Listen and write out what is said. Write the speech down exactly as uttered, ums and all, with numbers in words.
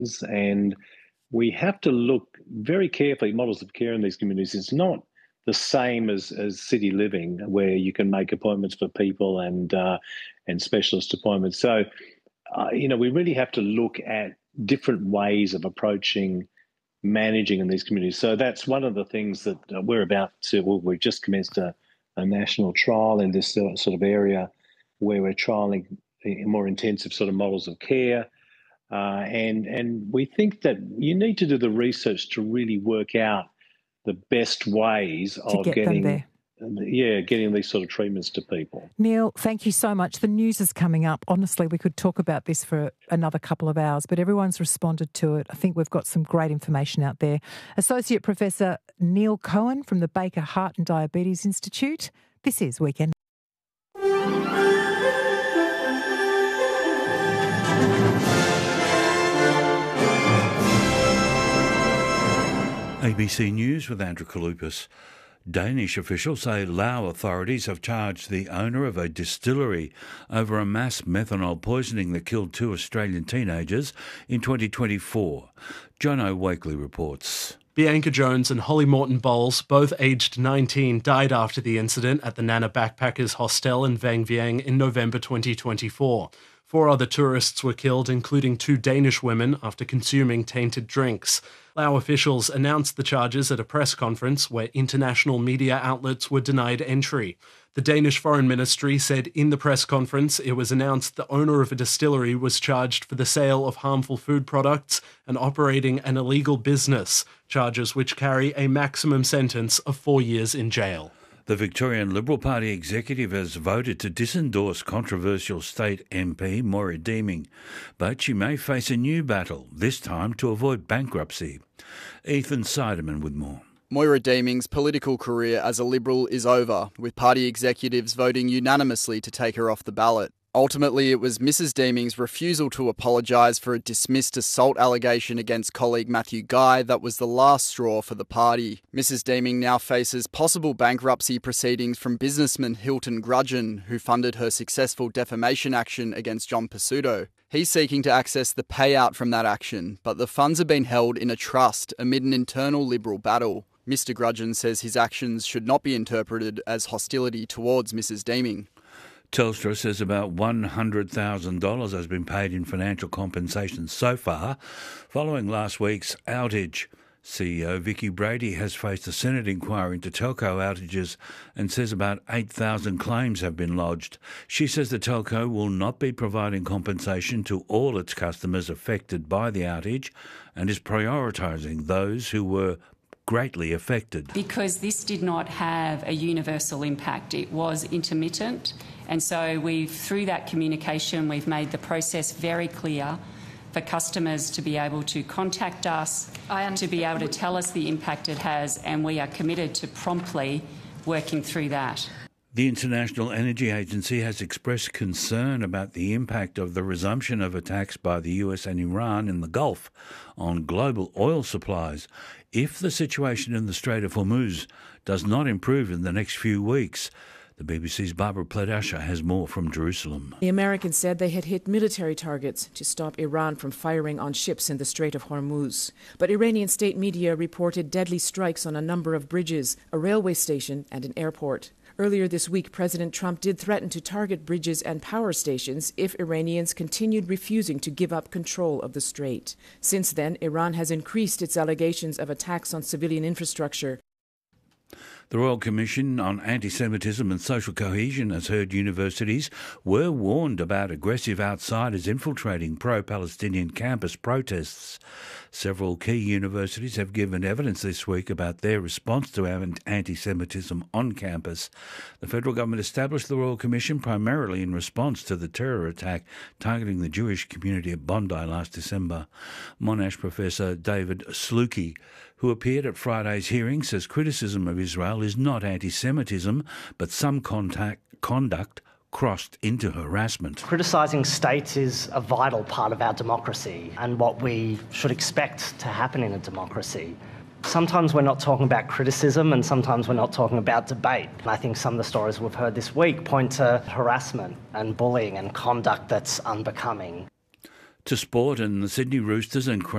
and we have to look very carefully at models of care in these communities. It's not the same as, as city living, where you can make appointments for people and uh, and specialist appointments. So, uh, you know, we really have to look at different ways of approaching managing in these communities. So that's one of the things that uh, we're about to, well, we've just commenced a, a national trial in this uh, sort of area where we're trialling more intensive sort of models of care. Uh, and, and we think that you need to do the research to really work out the best ways to of get getting, them there. yeah, getting these sort of treatments to people. Neil, thank you so much. The news is coming up. Honestly, we could talk about this for another couple of hours, but everyone's responded to it. I think we've got some great information out there. Associate Professor Neil Cohen from the Baker Heart and Diabetes Institute. This is Weekend. A B C News with Andrew Kalupas. Danish officials say Lao authorities have charged the owner of a distillery over a mass methanol poisoning that killed two Australian teenagers in twenty twenty-four. Jono Wakely reports. Bianca Jones and Holly Morton Bowles, both aged nineteen, died after the incident at the Nana Backpackers Hostel in Vang Vieng in November twenty twenty-four. Four other tourists were killed, including two Danish women, after consuming tainted drinks. Lao officials announced the charges at a press conference where international media outlets were denied entry. The Danish Foreign Ministry said in the press conference it was announced the owner of a distillery was charged for the sale of harmful food products and operating an illegal business, charges which carry a maximum sentence of four years in jail. The Victorian Liberal Party executive has voted to disendorse controversial state M P Moira Deeming, but she may face a new battle, this time to avoid bankruptcy. Ethan Seidemann with more. Moira Deeming's political career as a Liberal is over, with party executives voting unanimously to take her off the ballot. Ultimately, it was Missus Deeming's refusal to apologise for a dismissed assault allegation against colleague Matthew Guy that was the last straw for the party. Missus Deeming now faces possible bankruptcy proceedings from businessman Hilton Grudgeon, who funded her successful defamation action against John Pesutto. He's seeking to access the payout from that action, but the funds have been held in a trust amid an internal Liberal battle. Mister Grudgeon says his actions should not be interpreted as hostility towards Missus Deeming. Telstra says about one hundred thousand dollars has been paid in financial compensation so far, following last week's outage. C E O Vicky Brady has faced a Senate inquiry into telco outages and says about eight thousand claims have been lodged. She says the telco will not be providing compensation to all its customers affected by the outage and is prioritising those who were greatly affected. Because this did not have a universal impact, it was intermittent, and so we've, through that communication, we've made the process very clear for customers to be able to contact us, to be able to tell us the impact it has, and we are committed to promptly working through that. The International Energy Agency has expressed concern about the impact of the resumption of attacks by the U S and Iran in the Gulf on global oil supplies. If the situation in the Strait of Hormuz does not improve in the next few weeks, the B B C's Barbara Pledasher has more from Jerusalem. The Americans said they had hit military targets to stop Iran from firing on ships in the Strait of Hormuz. But Iranian state media reported deadly strikes on a number of bridges, a railway station and an airport. Earlier this week, President Trump did threaten to target bridges and power stations if Iranians continued refusing to give up control of the strait. Since then, Iran has increased its allegations of attacks on civilian infrastructure. The Royal Commission on Anti-Semitism and Social Cohesion has heard universities were warned about aggressive outsiders infiltrating pro-Palestinian campus protests. Several key universities have given evidence this week about their response to anti-Semitism on campus. The federal government established the Royal Commission primarily in response to the terror attack targeting the Jewish community at Bondi last December. Monash Professor David Sluky, who appeared at Friday's hearing, says criticism of Israel is not anti-Semitism, but some contact, conduct crossed into harassment. Criticising states is a vital part of our democracy and what we should expect to happen in a democracy. Sometimes we're not talking about criticism and sometimes we're not talking about debate. And I think some of the stories we've heard this week point to harassment and bullying and conduct that's unbecoming. to sport, and the Sydney Roosters and